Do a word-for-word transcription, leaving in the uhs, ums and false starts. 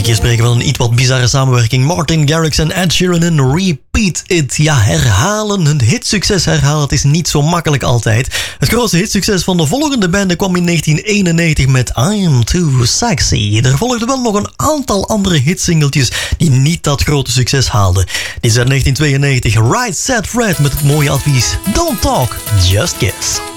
keer spreken we van een iets wat bizarre samenwerking. Martin Garrix en Ed Sheeran in Repeat It. Ja, herhalen, een hitsucces herhalen, het is niet zo makkelijk altijd. Het grootste hitsucces van de volgende band kwam in negentien eenennegentig met I'm Too Sexy. Er volgden wel nog een aantal andere hitsingeltjes die niet dat grote succes haalden. Dit is uit negentien tweeënnegentig, Right Said Fred met het mooie advies: Don't talk, just kiss.